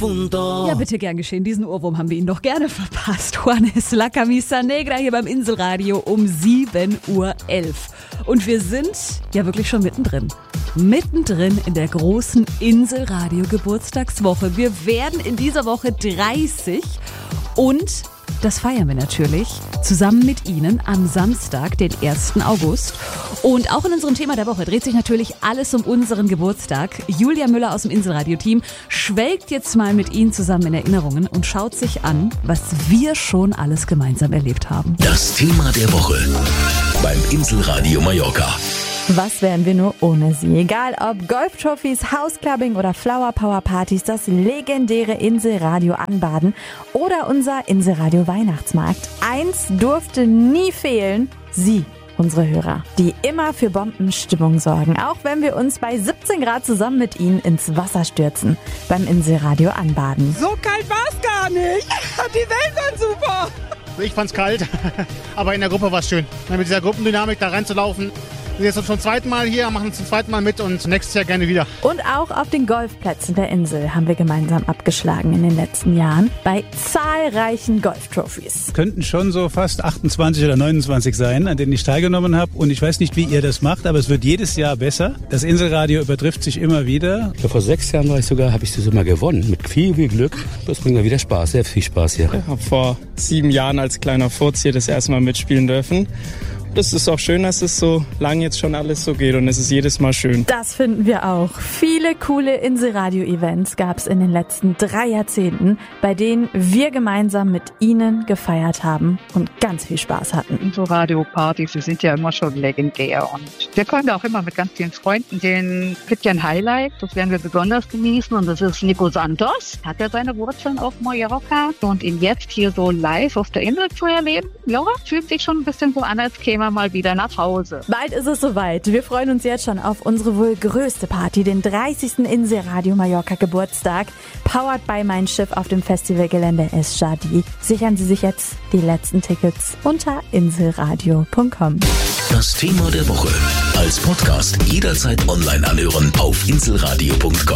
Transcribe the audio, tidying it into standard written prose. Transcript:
profundo. Ja, bitte gern geschehen. Diesen Ohrwurm haben wir Ihnen doch gerne verpasst. Juanes La Camisa Negra hier beim Inselradio um 7:11 Uhr. Und wir sind ja wirklich schon mittendrin. Mittendrin in der großen Inselradio-Geburtstagswoche. Wir werden in dieser Woche 30 und das feiern wir natürlich zusammen mit Ihnen am Samstag, den 1. August. Und auch in unserem Thema der Woche dreht sich natürlich alles um unseren Geburtstag. Julia Müller aus dem Inselradio-Team schwelgt jetzt mal mit Ihnen zusammen in Erinnerungen und schaut sich an, was wir schon alles gemeinsam erlebt haben. Das Thema der Woche beim Inselradio Mallorca. Was wären wir nur ohne sie? Egal ob Golftrophies, Houseclubbing oder Flower Power Partys, das legendäre Inselradio Anbaden oder unser Inselradio Weihnachtsmarkt. Eins durfte nie fehlen, sie. Unsere Hörer, die immer für Bombenstimmung sorgen, auch wenn wir uns bei 17 Grad zusammen mit ihnen ins Wasser stürzen, beim Inselradio Anbaden. So kalt war es gar nicht. Die Wellen waren super. Ich fand's kalt, aber in der Gruppe war es schön. Mit dieser Gruppendynamik da reinzulaufen. Wir sind jetzt schon zum zweiten Mal hier, machen zum zweiten Mal mit und nächstes Jahr gerne wieder. Und auch auf den Golfplätzen der Insel haben wir gemeinsam abgeschlagen in den letzten Jahren bei zahlreichen Golftrophies. Könnten schon so fast 28 oder 29 sein, an denen ich teilgenommen habe. Und ich weiß nicht, wie ihr das macht, aber es wird jedes Jahr besser. Das Inselradio übertrifft sich immer wieder. Ja, vor 6 Jahren habe ich das immer gewonnen. Mit viel, viel Glück. Das bringt mir wieder Spaß, sehr viel Spaß hier. Ich habe vor 7 Jahren als kleiner Furz hier das erste Mal mitspielen dürfen. Das ist auch schön, dass es so lang jetzt schon alles so geht und es ist jedes Mal schön. Das finden wir auch. Viele coole Inselradio-Events gab es in den letzten 3 Jahrzehnten, bei denen wir gemeinsam mit Ihnen gefeiert haben und ganz viel Spaß hatten. Inselradio-Partys, die sind ja immer schon legendär und wir kommen da auch immer mit ganz vielen Freunden. Den gibt ja ein Highlight, das werden wir besonders genießen und das ist Nico Santos. Hat ja seine Wurzeln auf Mallorca und ihn jetzt hier so live auf der Insel zu erleben, ja, fühlt sich schon ein bisschen so an, als käme mal wieder nach Hause. Bald ist es soweit. Wir freuen uns jetzt schon auf unsere wohl größte Party, den 30. Inselradio Mallorca Geburtstag, powered by Mein Schiff auf dem Festivalgelände Es Jadi. Sichern Sie sich jetzt die letzten Tickets unter inselradio.com. Das Thema der Woche als Podcast jederzeit online anhören auf inselradio.com.